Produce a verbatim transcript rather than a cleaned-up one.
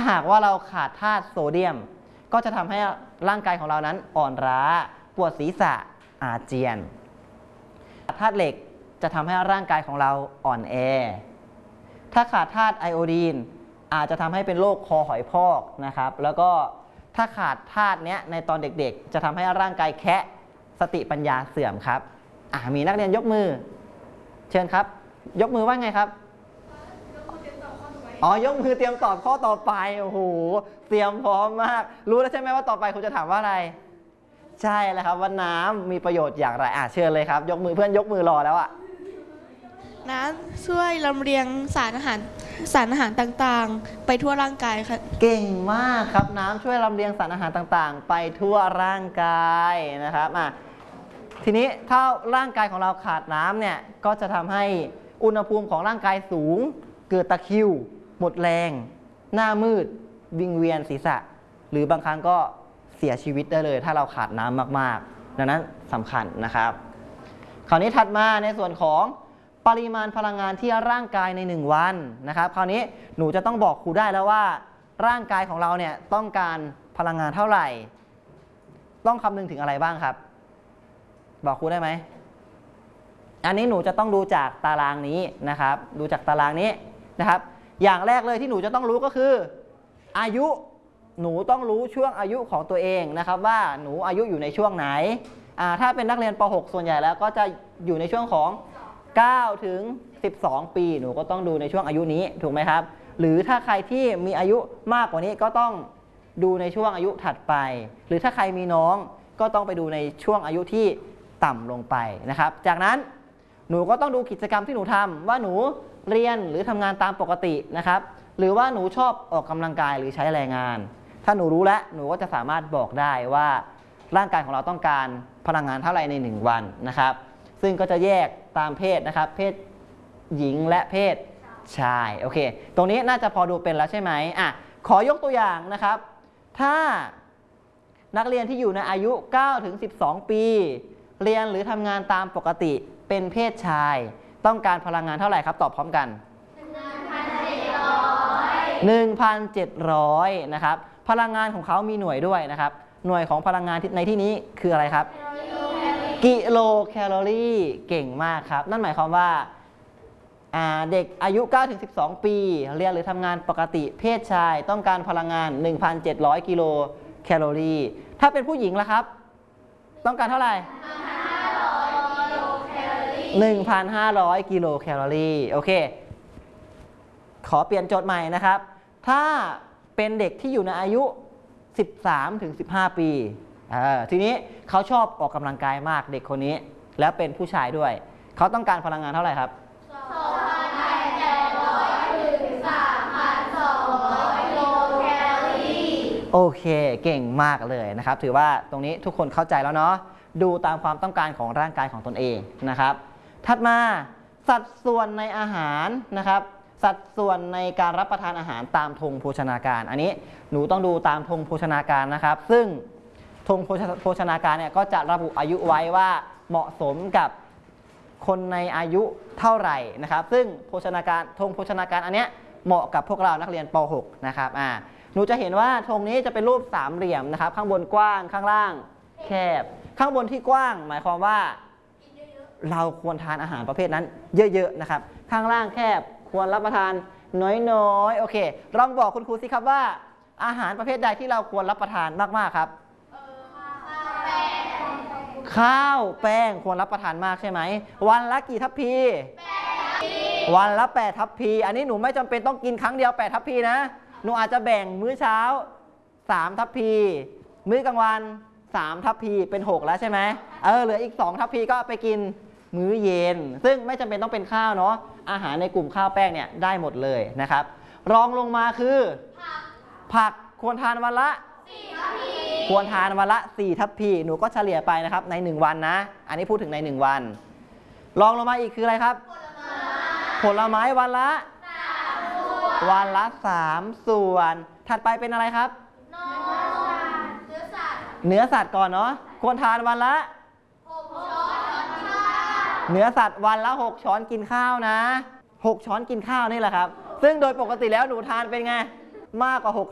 หากว่าเราขาดธาตุโซเดียมก็จะทำให้ร่างกายของเรานั้นอ่อนล้าปวดศีรษะอาเจียนธาตุเหล็กจะทำให้ร่างกายของเราอ่อนแอถ้าขาดธาตุไอโอดีนอาจจะทำให้เป็นโรคคอหอยพอกนะครับแล้วก็ถ้าขาดธาตุเนี้ยในตอนเด็กๆจะทำให้ร่างกายแคะสติปัญญาเสื่อมครับมีนักเรียนยกมือเชิญครับยกมือว่าไงครับอ๋อยกมือเตรียมตอบข้อต่อไปโอ้โหเตรียมพร้อมมากรู้แล้วใช่ไหมว่าต่อไปคุณจะถามว่าอะไรใช่แล้วครับว่าน้ำมีประโยชน์อย่างไรอ่ะเชิญเลยครับยกมือเพื่อนยกมือรอแล้วอ่ะน้ำช่วยลำเลียงสารอาหารสารอาหารต่างๆไปทั่วร่างกายค่ะเก่งมากครับน้ำช่วยลำเลียงสารอาหารต่างๆไปทั่วร่างกายนะครับอ่ะทีนี้ถ้าร่างกายของเราขาดน้ำเนี่ยก็จะทำให้อุณหภูมิของร่างกายสูงเกิดตะคริวหมดแรงหน้ามืดวิงเวียนศีรษะหรือบางครั้งก็เสียชีวิตได้เลยถ้าเราขาดน้ำมากๆดังนั้นสำคัญนะครับคราวนี้ถัดมาในส่วนของปริมาณพลังงานที่ร่างกายในหนึ่งวันนะครับคราวนี้หนูจะต้องบอกครูได้แล้วว่าร่างกายของเราเนี่ยต้องการพลังงานเท่าไหร่ต้องคำนึงถึงอะไรบ้างครับบอกครูได้ไหมอันนี้หนูจะต้องดูจากตารางนี้นะครับดูจากตารางนี้นะครับอย่างแรกเลยที่หนูจะต้องรู้ก็คืออายุหนูต้องรู้ช่วงอายุของตัวเองนะครับว่าหนูอายุอยู่ในช่วงไหนถ้าเป็นนักเรียนป หก ส่วนใหญ่แล้วก็จะอยู่ในช่วงของเก้าถึงสิบสองปีหนูก็ต้องดูในช่วงอายุนี้ถูกไหมครับหรือถ้าใครที่มีอายุมากกว่านี้ก็ต้องดูในช่วงอายุถัดไปหรือถ้าใครมีน้องก็ต้องไปดูในช่วงอายุที่ต่ำลงไปนะครับจากนั้นหนูก็ต้องดูกิจกรรมที่หนูทำว่าหนูเรียนหรือทำงานตามปกตินะครับหรือว่าหนูชอบออกกำลังกายหรือใช้แรงงานถ้าหนูรู้แล้วหนูก็จะสามารถบอกได้ว่าร่างกายของเราต้องการพลังงานเท่าไหร่ในหนึ่งวันนะครับซึ่งก็จะแยกตามเพศนะครับเพศหญิงและเพศชายโอเคตรงนี้น่าจะพอดูเป็นแล้วใช่ไหมอ่ะขอยกตัวอย่างนะครับถ้านักเรียนที่อยู่ในอายุเก้าถึงสิบสองปีเรียนหรือทำงานตามปกติเป็นเพศชายต้องการพลังงานเท่าไหร่ครับตอบพร้อมกัน หนึ่งพันเจ็ดร้อย นะครับพลังงานของเขามีหน่วยด้วยนะครับหน่วยของพลังงานในที่นี้คืออะไรครับกิโลแคลอรี่เก่งมากครับนั่นหมายความว่าเด็กอายุ เก้าถึงสิบสอง ปีเรียนหรือทำงานปกติเพศชายต้องการพลังงาน หนึ่งพันเจ็ดร้อย กิโลแคลอรี่ถ้าเป็นผู้หญิงล่ะครับต้องการเท่าไหร่ หนึ่งพันห้าร้อย กิโลแคลอรี่โอเคขอเปลี่ยนโจทย์ใหม่นะครับถ้าเป็นเด็กที่อยู่ในอายุ สิบสามถึงสิบห้า ปีทีนี้เขาชอบออกกำลังกายมากเด็กคนนี้แล้วเป็นผู้ชายด้วยเขาต้องการพลังงานเท่าไหร่ครับ สองพันแปดร้อย ถึง สามพันสองร้อย กิโลแคลอรี่โอเคเก่งมากเลยนะครับถือว่าตรงนี้ทุกคนเข้าใจแล้วเนาะดูตามความต้องการของร่างกายของตนเองนะครับถัดมาสัดส่วนในอาหารนะครับสัดส่วนในการรับประทานอาหารตามธงโภชนาการอันนี้หนูต้องดูตามธงโภชนาการนะครับซึ่งธงโภชนาการเนี่ยก็จะระบุอายุไว้ว่าเหมาะสมกับคนในอายุเท่าไหร่นะครับซึ่งโภชนาการธงโภชนาการอันเนี้ยเหมาะกับพวกเรานักเรียนป หก นะครับอ่าหนูจะเห็นว่าธงนี้จะเป็นรูปสามเหลี่ยมนะครับข้างบนกว้างข้างล่างแคบข้างบนที่กว้างหมายความว่าเราควรทานอาหารประเภทนั้นเยอะๆนะครับข้างล่างแคบควรรับประทานน้อยๆโอเคลองบอกคุณครูสิครับว่าอาหารประเภทใดที่เราควรรับประทานมากๆครับข้าวแป้งควรรับประทานมากใช่ไหมวันละกี่ทัพพีวันละแปดทัพพีอันนี้หนูไม่จำเป็นต้องกินครั้งเดียวแปดทัพพีนะหนูอาจจะแบ่งมื้อเช้าสามทัพพีมื้อกลางวันสามทัพพีเป็นหกแล้วใช่ไหมเออเหลืออีกสองทัพพีก็ไปกินมื้อเย็นซึ่งไม่จำเป็นต้องเป็นข้าวเนาะอาหารในกลุ่มข้าวแป้งเนี่ยได้หมดเลยนะครับรองลงมาคือผักควรทานวันละสี่ทัพพีควรทานวันละสี่ทัพพีหนูก็เฉลี่ยไปนะครับในหนึ่งวันนะอันนี้พูดถึงในหนึ่งวันรองลงมาอีกคืออะไรครับผลไม้วันละวันละสามส่วนถัดไปเป็นอะไรครับเนื้อสัตว์เนื้อสัตว์ก่อนเนาะควรทานวันละเนื้อสัตว์วันละหกช้อนกินข้าวนะหกช้อนกินข้าวนี่แหละครับซึ่งโดยปกติแล้วหนูทานเป็นไงมากกว่าหก